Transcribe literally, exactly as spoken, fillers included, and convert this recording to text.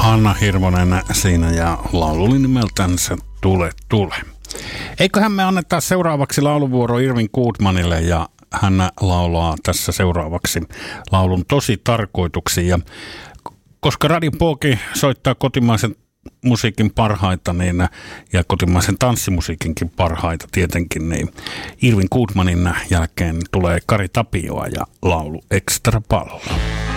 Hanna Hirvonen siinä ja laulu oli nimeltänsä Tule, tule. Eiköhän me anneta seuraavaksi lauluvuoro Irvin Goodmanille ja hän laulaa tässä seuraavaksi laulun Tosi tarkoituksiin. Ja koska Radio Pooki soittaa kotimaisen musiikin parhaita niin, ja kotimaisen tanssimusiikinkin parhaita tietenkin, niin Irvin Goodmanin jälkeen tulee Kari Tapioa ja laulu Extra pallo.